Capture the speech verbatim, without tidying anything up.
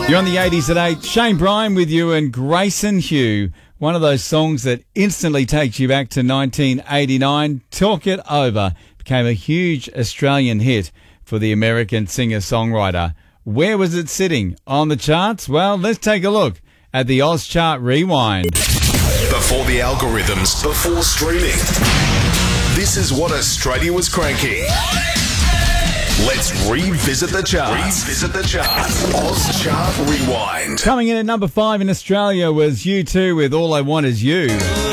You're on the eighties at eight. Shane Bryan with you and Grayson Hugh. One of those songs that instantly takes you back to nineteen eighty-nine. Talk It Over became a huge Australian hit for the American singer-songwriter. Where was it sitting on the charts? Well, let's take a look at the Oz Chart Rewind. Before the algorithms, before streaming. This is what Australia was cranking. Let's revisit the charts. Revisit the charts. Oz Chart Rewind. Coming in at number five in Australia was U two with All I Want Is You.